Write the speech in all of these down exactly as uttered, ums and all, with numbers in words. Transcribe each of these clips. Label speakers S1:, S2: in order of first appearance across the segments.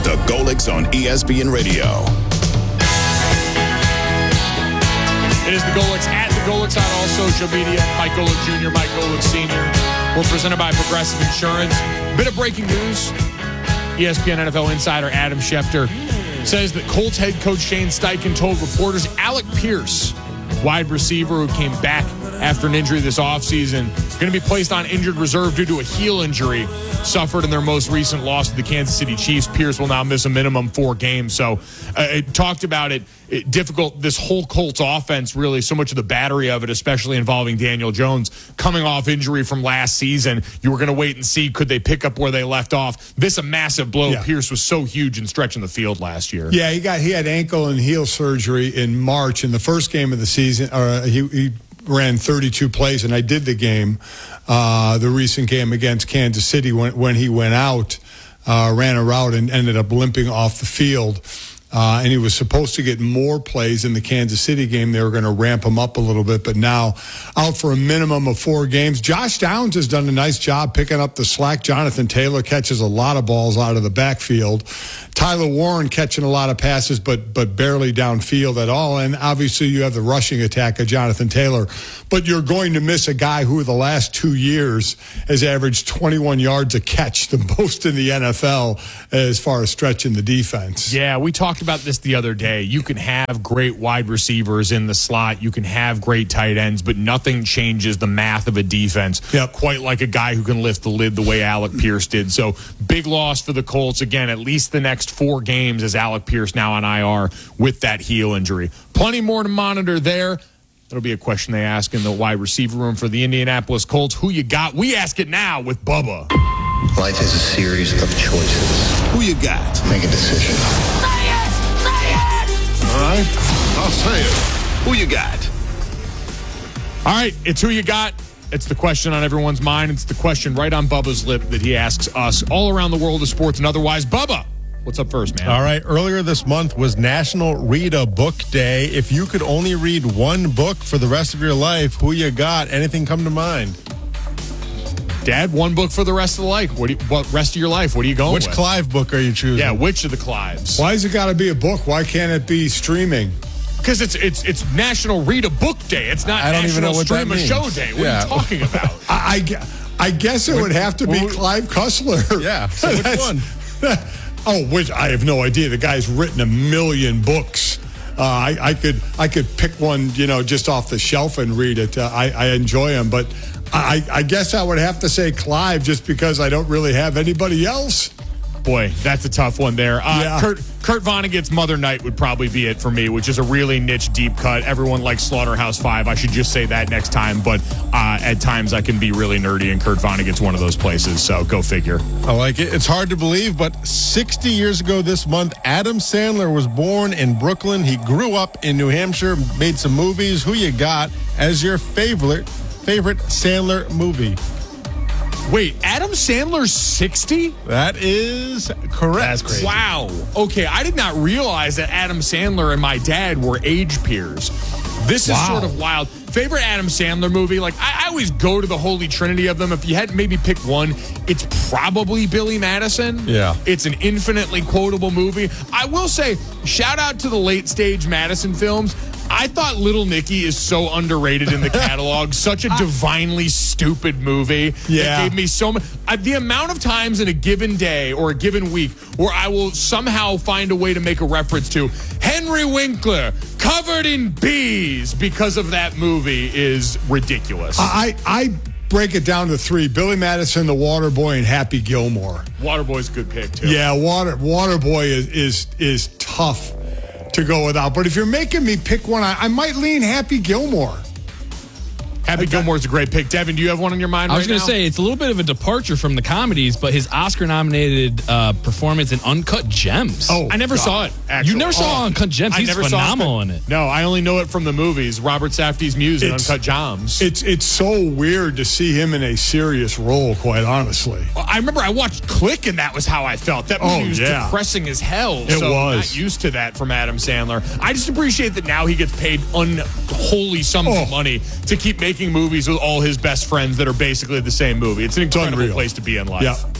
S1: The Golics on E S P N Radio.
S2: It is the Golics at the Golics on all social media. Mike Golic Junior, Mike Golic Senior We're presented by Progressive Insurance. Bit of breaking news. E S P N N F L insider Adam Schefter says that Colts head coach Shane Steichen told reporters Alec Pierce, wide receiver who came back after an injury this offseason, is going to be placed on injured reserve due to a heel injury suffered in their most recent loss to the Kansas City Chiefs. Pierce will now miss a minimum four games. So uh, it talked about it, it difficult, this whole Colts offense, really, so much of the battery of it, especially involving Daniel Jones, coming off injury from last season. You were going to wait and see, could they pick up where they left off? This a massive blow.
S3: Yeah.
S2: Pierce was so huge in stretching the field last year.
S3: Yeah, he got he had ankle and heel surgery in March in the first game of the season. Or he, he ran thirty-two plays, and I did the game, uh, the recent game against Kansas City when when he went out, uh, ran a route and ended up limping off the field. Uh, and he was supposed to get more plays in the Kansas City game. They were going to ramp him up a little bit, but now out for a minimum of four games. Josh Downs has done a nice job picking up the slack. Jonathan Taylor catches a lot of balls out of the backfield. Tyler Warren catching a lot of passes, but but barely downfield at all. And obviously you have the rushing attack of Jonathan Taylor. But you're going to miss a guy who the last two years has averaged twenty-one yards a catch, the most in the N F L as far as stretching the defense.
S2: Yeah, we talked about this the other day. You can have great wide receivers in the slot. You can have great tight ends, but nothing changes the math of a defense
S3: Yep.
S2: quite like a guy who can lift the lid the way Alec Pierce did. So big loss for the Colts. Again, at least the next four games as Alec Pierce now on I R with that heel injury. Plenty more to monitor there. That'll be a question they ask in the wide receiver room for the Indianapolis Colts. Who you got? We ask it now with Bubba.
S4: Life is a series of choices.
S1: Who you got?
S4: Make a decision.
S1: All right, I'll say it. Who you got?
S2: All right, it's who you got. It's the question on everyone's mind. It's the question right on Bubba's lip that he asks us all around the world of sports and otherwise. Bubba, what's up first, man?
S5: All right, earlier this month was National Read a Book Day. If you could only read one book for the rest of your life, who you got? Anything come to mind?
S2: Dad, one book for the rest of the life. What, do you, what rest of your life? What are you going
S5: Which
S2: with?
S5: Clive book are you choosing?
S2: Yeah, which of the Clives?
S3: Why has it got to be a book? Why can't it be streaming?
S2: Because it's it's it's National Read a Book Day. It's not
S5: I don't
S2: National
S5: even know what
S2: Stream
S5: that
S2: a Show
S5: means.
S2: Day. What
S5: Yeah.
S2: are you talking about?
S3: I, I, gue- I guess it would have to be
S5: Well,
S3: Clive Cussler.
S5: Yeah, so which
S3: That's-
S5: one?
S3: Oh, which I have no idea. The guy's written a million books. Uh, I, I could I could pick one, you know, just off the shelf and read it. Uh, I, I enjoy him, but I, I guess I would have to say Clive just because I don't really have anybody else.
S2: Boy, that's a tough one there. Uh,
S3: Yeah.
S2: Kurt, Kurt Vonnegut's Mother Night would probably be it for me, which is a really niche deep cut. Everyone likes Slaughterhouse Five. I should just say that next time, but uh, at times I can be really nerdy, and Kurt Vonnegut's one of those places, so go figure.
S5: I like it. It's hard to believe, but sixty years ago this month, Adam Sandler was born in Brooklyn. He grew up in New Hampshire, made some movies. Who you got as your favorite favorite Sandler movie?
S2: Wait, Adam Sandler's sixty?
S5: That is correct.
S2: That's crazy. Wow. Okay, I did not realize that Adam Sandler and my dad were age peers. This is
S3: Wow.
S2: sort of wild. Favorite Adam Sandler movie? Like, I, I always go to the holy trinity of them. If you had to maybe pick one, it's probably Billy Madison.
S5: Yeah.
S2: It's an infinitely quotable movie. I will say, shout out to the late stage Madison films. I thought Little Nicky is so underrated in the catalog. Such a divinely stupid movie.
S3: Yeah.
S2: It gave me so much. Uh, the amount of times in a given day or a given week where I will somehow find a way to make a reference to Henry Winkler covered in bees because of that movie is ridiculous.
S3: I I break it down to three: Billy Madison, The Waterboy, and Happy Gilmore.
S2: Waterboy's a good pick, too.
S3: Yeah, Water Waterboy is is is tough to go without. But if you're making me pick one, I, I might lean Happy Gilmore.
S2: Happy Gilmore's a great pick. Devin, do you have one on your mind
S6: I was
S2: right
S6: going
S2: now?
S6: to say, it's a little bit of a departure from the comedies, but his Oscar-nominated uh, performance in Uncut Gems.
S3: Oh,
S2: I never
S3: God.
S2: saw it, actually.
S6: You never saw
S2: Oh.
S6: Uncut Gems?
S2: I
S6: He's
S2: never
S6: phenomenal
S2: saw
S6: in it.
S2: No, I only know it from the movies. Robert Safdie's Muse and
S3: It's-
S2: Uncut Gems.
S3: It's it's so weird to see him in a serious role, quite honestly.
S2: I remember I watched Click, and that was how I felt. That movie
S3: Oh,
S2: was
S3: yeah.
S2: depressing as hell.
S3: It
S2: so
S3: was.
S2: Not used to that from Adam Sandler. I just appreciate that now he gets paid unholy sums
S3: Oh.
S2: of money to keep making movies with all his best friends that are basically the same movie. It's an incredible
S3: unreal.
S2: place to be in life.
S3: Yeah.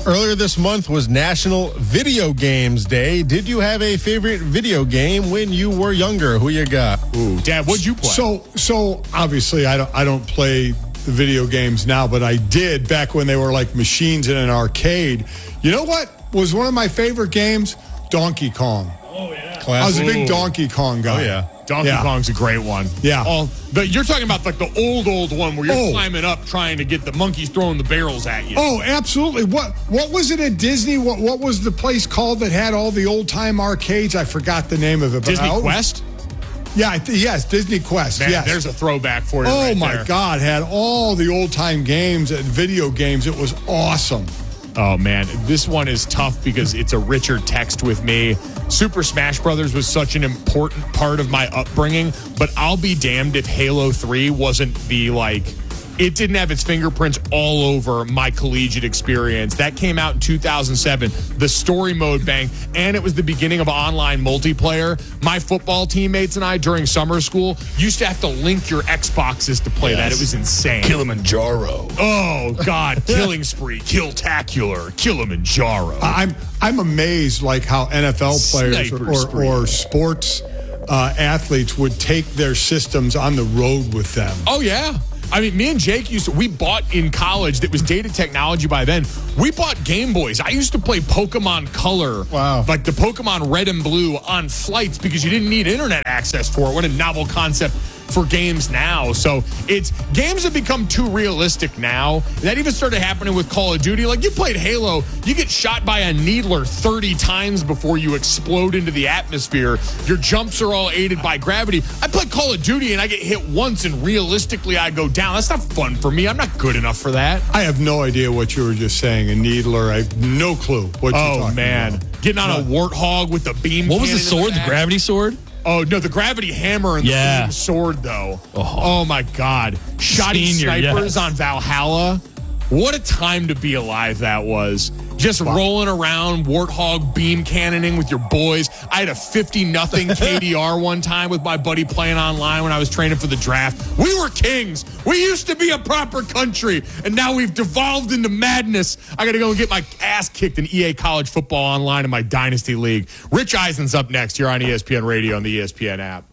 S5: Earlier this month was National Video Games Day. Did you have a favorite video game when you were younger? Who you got?
S2: Ooh, Dad, what'd you play?
S3: So, so obviously, I don't, I don't play the video games now, but I did back when they were like machines in an arcade. You know what was one of my favorite games? Donkey Kong.
S2: Oh, yeah.
S3: Classic. I was a big
S2: Ooh.
S3: Donkey Kong guy.
S5: Oh, yeah.
S2: Donkey
S3: yeah.
S2: Kong's a great one.
S3: Yeah.
S2: Oh, but you're talking about like the old, old one where you're
S3: Oh.
S2: climbing up trying to get the monkeys throwing the barrels at you.
S3: Oh, absolutely. What what was it at Disney? What what was the place called that had all the old time arcades? I forgot the name of it. But
S2: Disney
S3: I always,
S2: Quest?
S3: Yeah, I th- yes, Disney Quest.
S2: Man,
S3: yes.
S2: there's a throwback for you.
S3: Oh
S2: right
S3: my
S2: there.
S3: God, had all the old time games and video games. It was awesome.
S2: Oh, man. This one is tough because it's a richer text with me. Super Smash Brothers was such an important part of my upbringing, but I'll be damned if Halo three wasn't the, like, it didn't have its fingerprints all over my collegiate experience. That came out in two thousand seven. The story mode bang, and it was the beginning of online multiplayer. My football teammates and I during summer school used to have to link your Xboxes to play
S5: Yes.
S2: that. It was insane.
S1: Kilimanjaro.
S2: Oh, God. Killing spree. Kill-tacular. Kilimanjaro.
S3: I'm I'm amazed like how N F L players
S2: Sniper
S3: or,
S2: spree.
S3: or, or sports uh, athletes would take their systems on the road with them.
S2: Oh, yeah. I mean, me and Jake used to, we bought in college that was dated technology by then. We bought Game Boys. I used to play Pokemon Color.
S5: Wow.
S2: Like the Pokemon Red and Blue on flights because you didn't need internet access for it. What a novel concept for games now. So it's games have become too realistic now. That even started happening with Call of Duty. Like you played Halo, you get shot by a needler thirty times before you explode into the atmosphere. Your jumps are all aided by gravity. I play Call of Duty and I get hit once and realistically I go down. That's not fun for me. I'm not good enough for that.
S3: I have no idea what you were just saying, a needler. I have no clue what you're
S2: Oh
S3: talking
S2: man,
S3: about.
S2: getting on a warthog with the beam.
S6: What was the
S2: cannon in
S6: sword? The
S2: back.
S6: gravity sword?
S2: Oh, no, the gravity hammer and the
S6: Yeah.
S2: beam sword, though.
S6: Oh.
S2: Oh, my God. Shoddy
S6: Senior,
S2: snipers
S6: yes.
S2: on Valhalla. What a time to be alive that was. Just rolling around, warthog beam cannoning with your boys. I had a fifty nothing K D R one time with my buddy playing online when I was training for the draft. We were kings. We used to be a proper country, and now we've devolved into madness. I got to go and get my ass kicked in E A College Football Online in my Dynasty League. Rich Eisen's up next here on E S P N Radio and the E S P N app.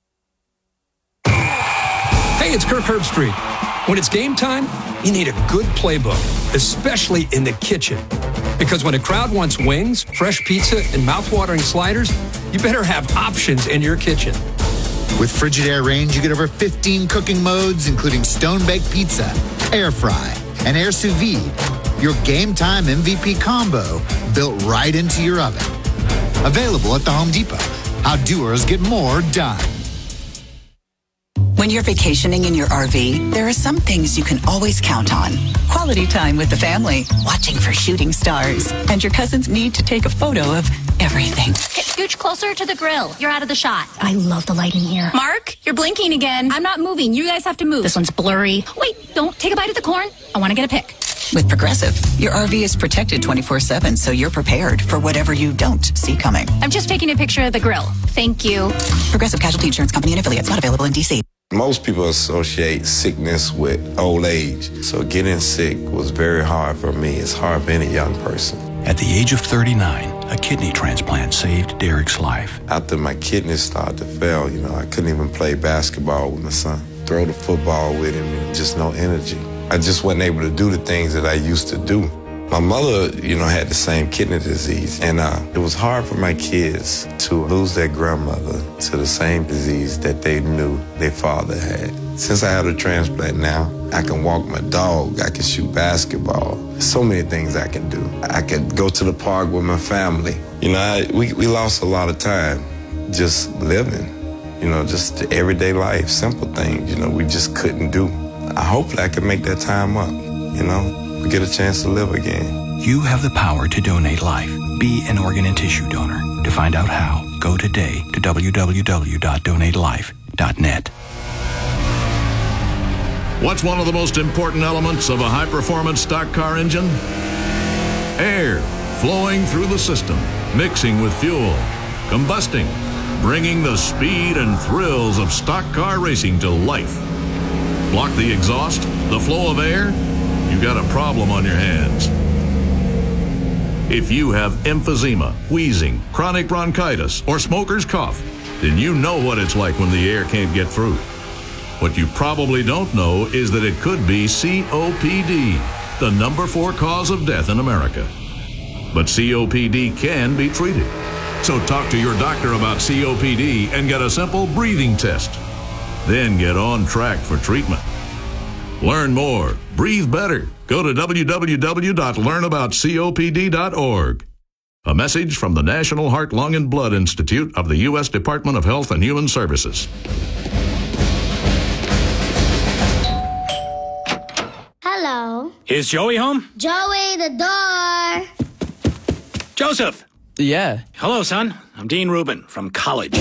S7: Hey, it's Kirk Herbstreit. When it's game time, you need a good playbook, especially in the kitchen. Because when a crowd wants wings, fresh pizza, and mouthwatering sliders, you better have options in your kitchen.
S8: With Frigidaire Range, you get over fifteen cooking modes, including stone-baked pizza, air fry, and air sous vide. Your game time M V P combo built right into your oven. Available at the Home Depot. How doers get more done.
S9: When you're vacationing in your R V, there are some things you can always count on. Quality time with the family, watching for shooting stars, and your cousin's need to take a photo of everything.
S10: Scooch closer to the grill. You're out of the shot. I love the light in here. Mark, you're blinking again. I'm not moving. You guys have to move. This one's blurry. Wait, don't take a bite of the corn. I want to get a pic.
S9: With Progressive, your R V is protected twenty-four seven, so you're prepared for whatever you don't see coming.
S10: I'm just taking a picture of the grill. Thank you.
S9: Progressive Casualty Insurance Company and affiliates, not available in D C.
S11: Most people associate sickness with old age. So getting sick was very hard for me. It's hard for any young person.
S12: At the age of thirty-nine, a kidney transplant saved Derek's life.
S11: After my kidneys started to fail, you know, I couldn't even play basketball with my son, throw the football with him, just no energy. I just wasn't able to do the things that I used to do. My mother, you know, had the same kidney disease, and uh, it was hard for my kids to lose their grandmother to the same disease that they knew their father had. Since I had a transplant now, I can walk my dog, I can shoot basketball. So many things I can do. I could go to the park with my family. You know, I, we, we lost a lot of time just living, you know, just the everyday life, simple things, you know, we just couldn't do. I hopefully I can make that time up, you know. We get a chance to live again.
S12: You have the power to donate life. Be an organ and tissue donor. To find out how, go today to w w w dot donate life dot net.
S13: What's one of the most important elements of a high-performance stock car engine? Air flowing through the system, mixing with fuel, combusting, bringing the speed and thrills of stock car racing to life. Block the exhaust, the flow of air, you got a problem on your hands. If you have emphysema, wheezing, chronic bronchitis, or smoker's cough, then you know what it's like when the air can't get through. What you probably don't know is that it could be C O P D, the number four cause of death in America. But C O P D can be treated. So talk to your doctor about C O P D and get a simple breathing test. Then get on track for treatment. Learn more. Breathe better. Go to w w w dot learn about c o p d dot org. A message from the National Heart, Lung, and Blood Institute of the U S Department of Health and Human Services.
S14: Hello.
S15: Is Joey home?
S14: Joey, the door.
S15: Joseph.
S16: Yeah.
S15: Hello, son. I'm Dean Rubin from college.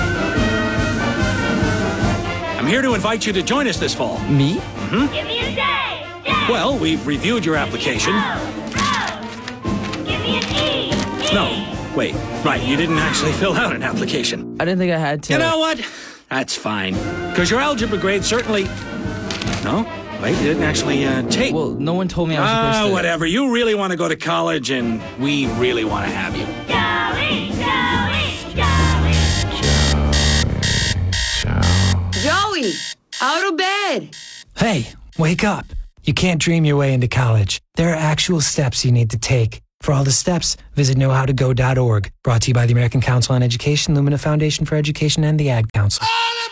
S15: I'm here to invite you to join us this fall.
S16: Me?
S15: Mm-hmm.
S14: Give me a day. day.
S15: Well, we've reviewed your application.
S14: Rose, Rose. Give me an E. E.
S15: No, wait. Right, you didn't actually fill out an application.
S16: I didn't think I had to.
S15: You know what? That's fine. Because your algebra grade certainly... No? Wait, you didn't actually uh, take...
S16: Well, no one told me I was
S15: Ah,
S16: supposed to...
S15: whatever. You really want to go to college, and we really want to have you.
S14: Joey, Joey, Joey.
S17: Joey, out of bed.
S18: Hey, wake up. You can't dream your way into college. There are actual steps you need to take. For all the steps, visit know how to go dot org. Brought to you by the American Council on Education, Lumina Foundation for Education, and the Ad Council.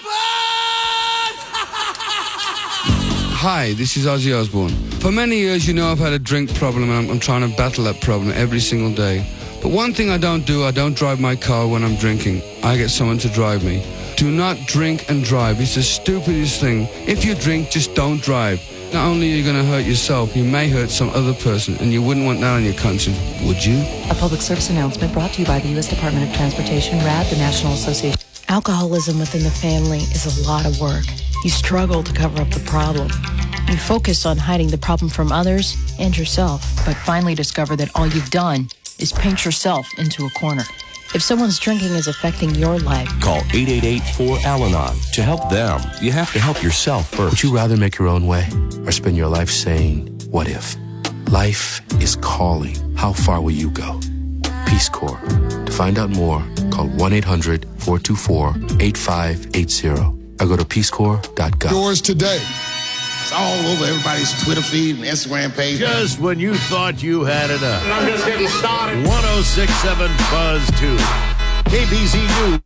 S19: Hi, this is Ozzy Osbourne. For many years, you know I've had a drink problem, and I'm, I'm trying to battle that problem every single day. But one thing I don't do, I don't drive my car when I'm drinking. I get someone to drive me. Do not drink and drive. It's the stupidest thing. If you drink, just don't drive. Not only are you going to hurt yourself, you may hurt some other person, and you wouldn't want that on your conscience, would you?
S20: A public service announcement brought to you by the U S Department of Transportation, R A D, the National Association. Alcoholism within the family is a lot of work. You struggle to cover up the problem. You focus on hiding the problem from others and yourself, but finally discover that all you've done is paint yourself into a corner. If someone's drinking is affecting your life,
S21: call eight eight eight, four, Al Anon. To help them, you have to help yourself first.
S22: Would you rather make your own way or spend your life saying, what if? Life is calling. How far will you go? Peace Corps. To find out more, call one eight hundred, four two four, eight five eight zero or go to peace corps dot gov.
S1: Yours today. It's all over everybody's Twitter feed and Instagram page.
S23: Just when you thought you had enough.
S1: And I'm just getting started.
S23: one oh six point seven Buzz two. K B Z News.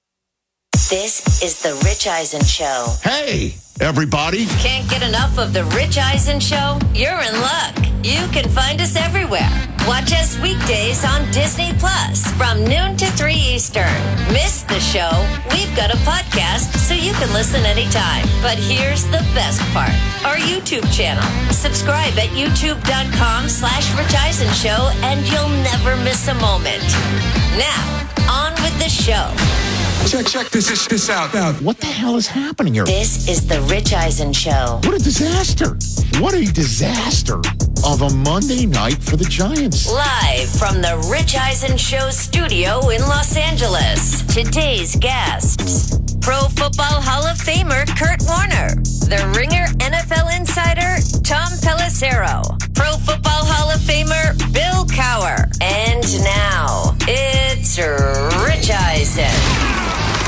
S24: This is The Rich Eisen Show.
S23: Hey, everybody.
S24: Can't get enough of The Rich Eisen Show? You're in luck. You can find us everywhere. Watch us weekdays on Disney Plus from noon to three Eastern. Miss the show? We've got a podcast so you can listen anytime. But here's the best part. Our YouTube channel. Subscribe at youtube.com slash Rich Eisen Show and you'll never miss a moment. Now, on with the show.
S1: Check, check this, this, this out. Now, what the hell is happening here?
S24: This is The Rich Eisen Show.
S1: What a disaster. What a disaster of a Monday night for the Giants.
S24: Live from the Rich Eisen Show studio in Los Angeles. Today's guests. Pro Football Hall of Famer Kurt Warner. The Ringer N F L insider Tom Pelissero. Pro Football Hall of Famer Bill Cowher. And now, it's Rich Eisen.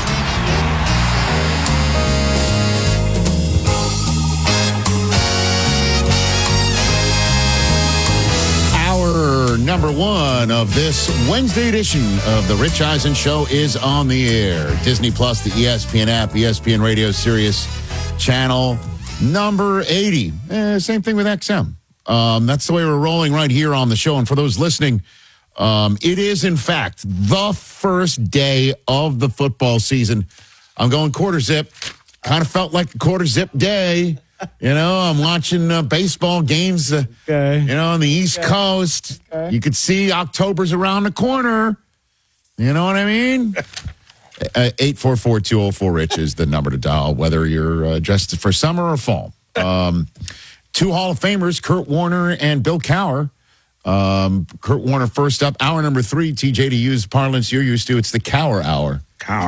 S1: Hour number one of this Wednesday edition of the Rich Eisen Show is on the air. Disney Plus, the E S P N app, E S P N Radio, Sirius channel number eighty. Eh, same thing with X M. Um, that's the way we're rolling right here on the show. And for those listening, um, it is, in fact, the first day of the football season. I'm going quarter zip. Kind of felt like a quarter zip day. You know, I'm watching uh, baseball games, uh, okay. you know, on the East okay. Coast. Okay. You could see October's around the corner. You know what I mean? uh, eight four four, two oh four, Rich is the number to dial, whether you're uh, dressed for summer or fall. Um, two Hall of Famers, Kurt Warner and Bill Cowher. Um, Kurt Warner first up. Hour number three, T J, to use parlance you're used to, it's the Cowher Hour.
S15: Cowher Hour.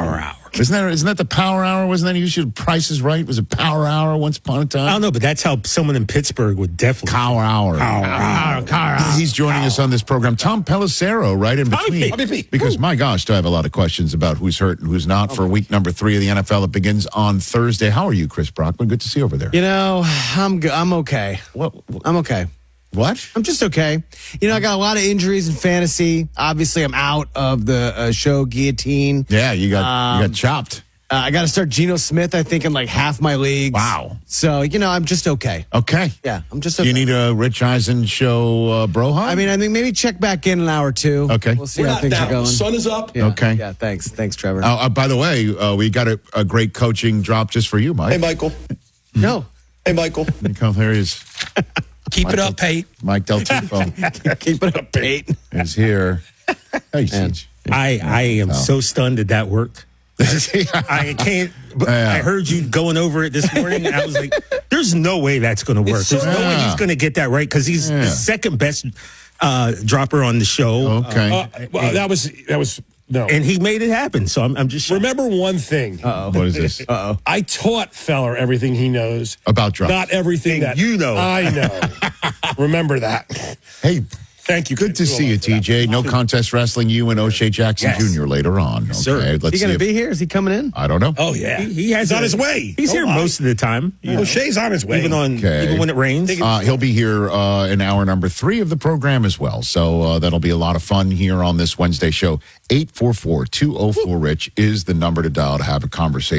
S1: Isn't that isn't that the Power Hour? Wasn't that usually Price is Right? Was it Power Hour once upon a time?
S3: I don't know, but that's how someone in Pittsburgh would definitely.
S1: Power Hour.
S3: Power Hour. Power Hour.
S1: He's joining us on this program. Tom Pelissero, right in between.
S3: Tommy P.
S1: Because, my gosh, do I have a lot of questions about who's hurt and who's not for week number three of the N F L. It begins on Thursday. How are you, Chris Brockman? Good to see you over there.
S4: You know, I'm good. I'm okay.
S1: What?
S4: I'm okay.
S1: What?
S4: I'm just okay. You know, I got a lot of injuries in fantasy. Obviously, I'm out of the uh, show Guillotine.
S1: Yeah, you got
S4: Um,
S1: you got chopped.
S4: Uh, I got to start Geno Smith, I think, in like half my leagues.
S1: Wow.
S4: So, you know, I'm just okay.
S1: Okay.
S4: Yeah, I'm just
S1: Do
S4: okay.
S1: you need a Rich Eisen show uh, bro hug?
S4: I mean, I think maybe check back in an hour or two.
S1: Okay.
S4: We'll see how things are going.
S5: Sun is up.
S4: Yeah.
S1: Okay.
S4: Yeah, thanks. Thanks, Trevor.
S1: Uh, uh, by the way, uh, we got a, a great coaching drop just for you, Mike.
S5: Hey, Michael.
S4: No.
S5: Hey, Michael.
S1: Come here he is.
S3: Keep
S1: Mike
S3: it up, Pate.
S1: Mike Del Tifo
S4: Keep it up, Pate.
S1: is here. Hey, Siege.
S3: I, I am
S1: Oh.
S3: so stunned that that worked. I can't. But
S1: Yeah.
S3: I heard you going over it this morning, and I was like, "There's no way that's going to work. There's no way
S1: Yeah.
S3: he's going to get that right because he's
S1: Yeah.
S3: the second best uh, dropper on the show."
S1: Okay.
S3: Uh,
S5: Well, that was that was no.
S3: and he made it happen. So I'm, I'm just shocked.
S5: Remember one thing.
S4: Uh-oh.
S1: What is this?
S4: Uh-oh.
S5: I taught Feller everything he knows.
S1: About drops.
S5: Not everything that
S3: you know.
S5: I know. Remember that.
S1: Hey,
S5: Thank you.
S1: good to see you, T J. No contest wrestling, you and O'Shea Jackson
S3: Yes.
S1: Junior later on. Okay,
S3: sir.
S1: let's
S4: Is he
S1: see
S4: going
S1: if,
S4: to be here? Is he coming in?
S1: I don't know.
S3: Oh yeah, he, he has
S5: He's on
S3: a-
S5: his way.
S3: He's here
S5: Oh,
S3: most of the time. you know.
S5: O'Shea's on his way.
S3: even on
S1: Okay.
S3: even when it rains.
S1: Uh, he'll be here uh, in hour number three of the program as well. So uh, that'll be a lot of fun here on this Wednesday show. eight four four, two oh four, RICH is the number to dial to have a conversation.